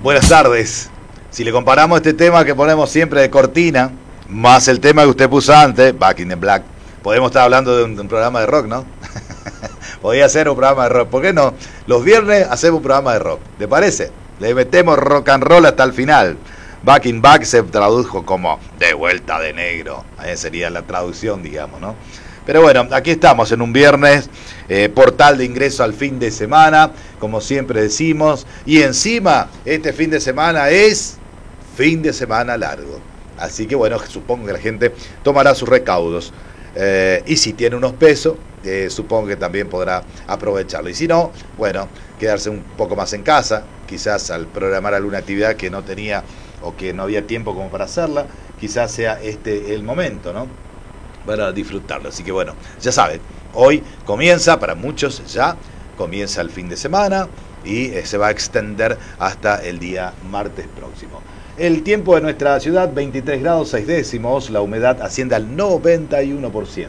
Buenas tardes. Si le comparamos este tema que ponemos siempre de cortina, más el tema que usted puso antes, Back in the Black, podemos estar hablando de un programa de rock, ¿no? Podría ser un programa de rock. ¿Por qué no? Los viernes hacemos un programa de rock. ¿Te parece? Le metemos rock and roll hasta el final. Back in Back se tradujo como de vuelta de negro. Ahí sería la traducción, digamos, ¿no? Pero bueno, aquí estamos en un viernes, portal de ingreso al fin de semana, como siempre decimos. Y encima, este fin de semana es fin de semana largo. Así que bueno, supongo que la gente tomará sus recaudos. Y si tiene unos pesos, supongo que también podrá aprovecharlo. Y si no, bueno, quedarse un poco más en casa, quizás al programar alguna actividad que no tenía o que no había tiempo como para hacerla, quizás sea este el momento, ¿no? Para disfrutarlo. Así que bueno, ya saben, hoy comienza, para muchos ya, comienza el fin de semana y se va a extender hasta el día martes próximo. El tiempo de nuestra ciudad, 23 grados 6 décimos, la humedad asciende al 91%.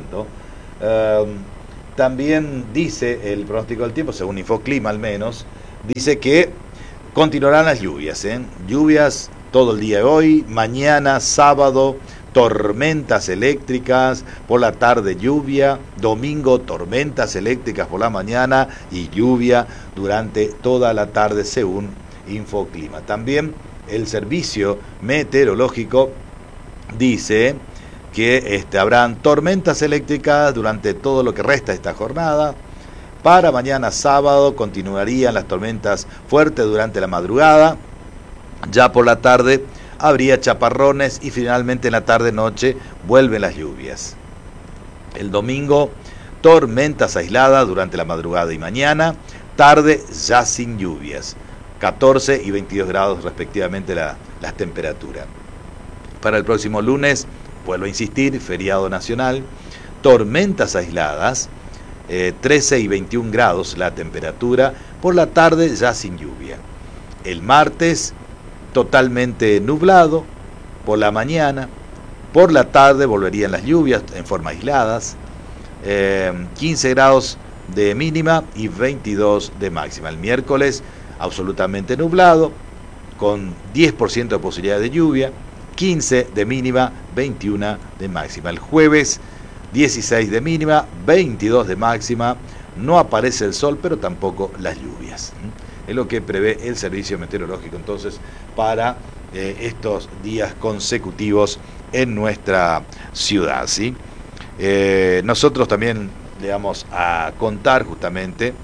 También dice el pronóstico del tiempo, según Infoclima al menos, dice que continuarán las lluvias, lluvias todo el día de hoy, mañana, sábado, tormentas eléctricas, por la tarde lluvia, domingo tormentas eléctricas por la mañana y lluvia durante toda la tarde según Infoclima. También el servicio meteorológico dice que habrán tormentas eléctricas durante todo lo que resta de esta jornada. Para mañana sábado continuarían las tormentas fuertes durante la madrugada, ya por la tarde habría chaparrones y finalmente en la tarde-noche vuelven las lluvias. El domingo, tormentas aisladas durante la madrugada y mañana, tarde ya sin lluvias. 14 y 22 grados respectivamente las temperaturas. Para el próximo lunes, vuelvo a insistir, feriado nacional, tormentas aisladas, 13 y 21 grados la temperatura, por la tarde ya sin lluvia. El martes, totalmente nublado por la mañana, por la tarde volverían las lluvias en forma aisladas, 15 grados de mínima y 22 de máxima. El miércoles absolutamente nublado, con 10% de posibilidad de lluvia, 15 de mínima, 21 de máxima. El jueves 16 de mínima, 22 de máxima, no aparece el sol, pero tampoco las lluvias. Es lo que prevé el servicio meteorológico entonces para estos días consecutivos en nuestra ciudad, ¿sí? Nosotros también le vamos a contar justamente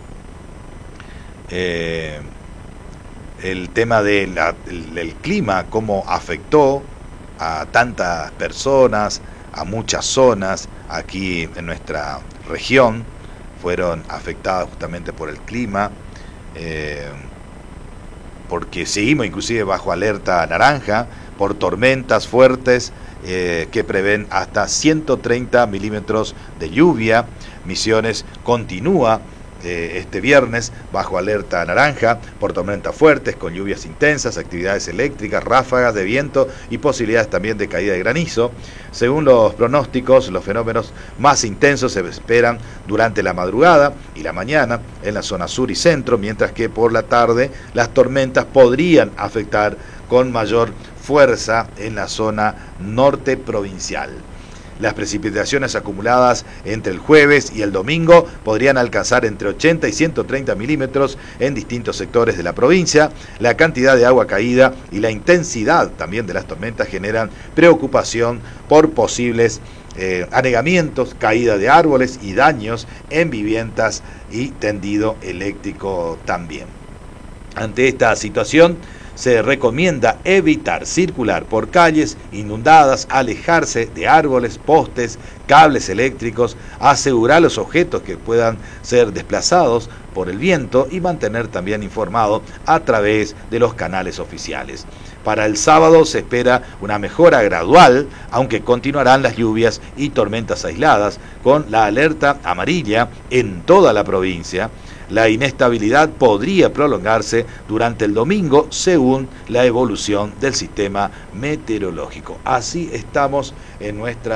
el tema del clima, cómo afectó a tantas personas, a muchas zonas aquí en nuestra región, fueron afectadas justamente por el clima. Porque seguimos inclusive bajo alerta naranja por tormentas fuertes que prevén hasta 130 milímetros de lluvia. Misiones continúa este viernes bajo alerta naranja por tormentas fuertes con lluvias intensas, actividades eléctricas, ráfagas de viento y posibilidades también de caída de granizo. Según los pronósticos, los fenómenos más intensos se esperan durante la madrugada y la mañana en la zona sur y centro, mientras que por la tarde las tormentas podrían afectar con mayor fuerza en la zona norte provincial. Las precipitaciones acumuladas entre el jueves y el domingo podrían alcanzar entre 80 y 130 milímetros en distintos sectores de la provincia. La cantidad de agua caída y la intensidad también de las tormentas generan preocupación por posibles anegamientos, caída de árboles y daños en viviendas y tendido eléctrico también. Ante esta situación, se recomienda evitar circular por calles inundadas, alejarse de árboles, postes, cables eléctricos, asegurar los objetos que puedan ser desplazados por el viento y mantener también informado a través de los canales oficiales. Para el sábado se espera una mejora gradual, aunque continuarán las lluvias y tormentas aisladas, con la alerta amarilla en toda la provincia. La inestabilidad podría prolongarse durante el domingo según la evolución del sistema meteorológico. Así estamos en nuestra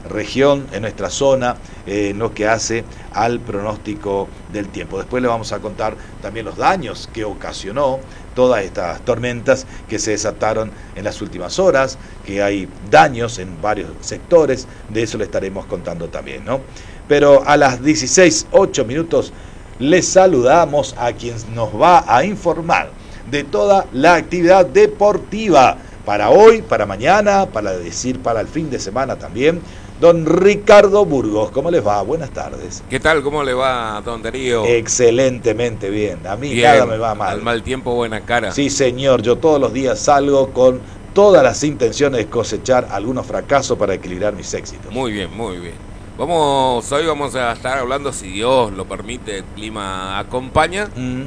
región, en nuestra zona, en lo que hace al pronóstico del tiempo. Después le vamos a contar también los daños que ocasionó todas estas tormentas que se desataron en las últimas horas, que hay daños en varios sectores, de eso le estaremos contando también, ¿no? Pero a las 16:08 les saludamos a quien nos va a informar de toda la actividad deportiva para hoy, para mañana, para el fin de semana también. Don Ricardo Burgos, ¿cómo les va? Buenas tardes. ¿Qué tal? ¿Cómo le va, don Darío? Excelentemente bien. A mí bien, nada me va mal. Al mal tiempo, buena cara. Sí, señor. Yo todos los días salgo con todas las intenciones de cosechar algunos fracasos para equilibrar mis éxitos. Muy bien, muy bien. Hoy vamos a estar hablando, si Dios lo permite, el clima acompaña.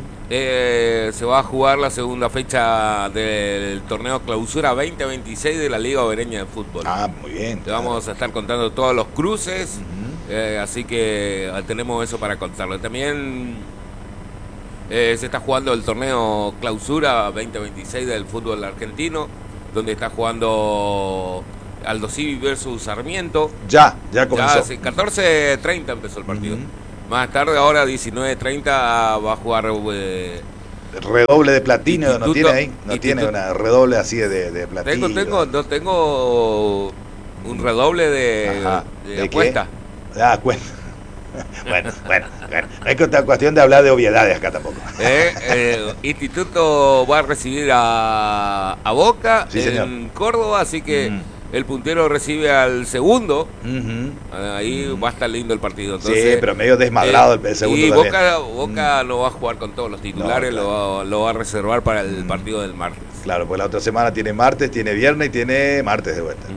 Se va a jugar la segunda fecha del torneo Clausura 2026 de la Liga Obereña de Fútbol. Ah, muy bien. Te vamos a estar contando todos los cruces, así que tenemos eso para contarlo. También se está jugando el torneo Clausura 2026 del fútbol argentino, donde está jugando Aldo Civi versus Sarmiento. Ya comenzó. Ya, 14:30 empezó el partido. Más tarde, ahora 19:30, va a jugar redoble de platino. ¿No tiene ahí? ¿No tiene una redoble así de platino? Tengo un redoble de apuesta. Cuenta. Bueno. No es cuestión de hablar de obviedades acá tampoco. Instituto va a recibir a Boca, sí, en Córdoba, así que el puntero recibe al segundo. Ahí va a estar lindo el partido. Entonces, sí, pero medio desmadrado el segundo. Y Boca no va a jugar con todos los titulares, no, claro. lo va a reservar para el partido del martes. Claro, pues la otra semana tiene martes, tiene viernes y tiene martes de vuelta.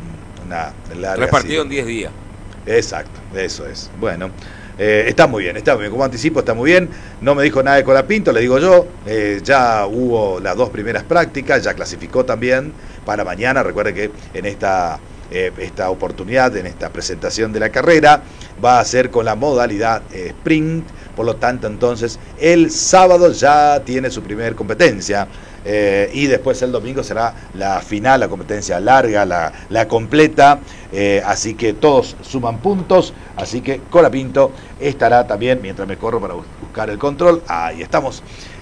3 partidos en 10 días. Exacto, eso es. Bueno, está muy bien. Como anticipo, está muy bien. No me dijo nada de Colapinto, le digo yo. Ya hubo las 2 primeras prácticas, ya clasificó también para mañana. Recuerde que en esta oportunidad, en esta presentación de la carrera, va a ser con la modalidad sprint. Por lo tanto, entonces, el sábado ya tiene su primer competencia. Y después el domingo será la final, la competencia larga, la completa, así que todos suman puntos, así que Colapinto estará también, mientras me corro para buscar el control, ahí estamos.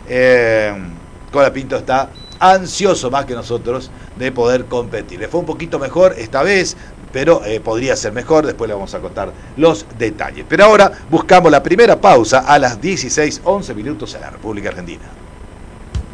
Colapinto está ansioso más que nosotros de poder competir. Le fue un poquito mejor esta vez, pero podría ser mejor, después le vamos a contar los detalles. Pero ahora buscamos la primera pausa a las 16:11 en la República Argentina.